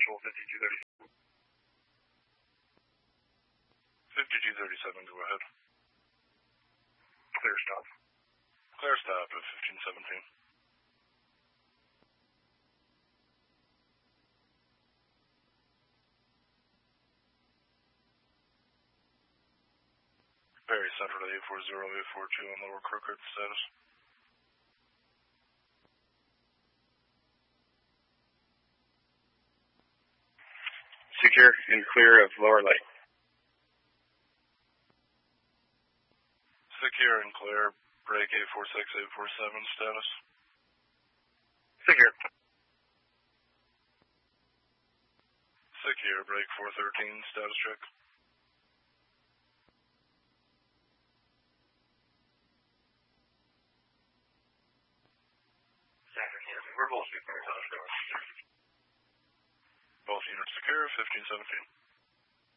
Central 5230. 5237, go ahead. Clear stop. Clear stop at 1517. Very Central to 840842 on Lower Crooked status. Secure and clear of lower light. Secure and clear, break 846847 status. Secure. Secure, break 413 status check. We're both secure. Both units secure, 1517.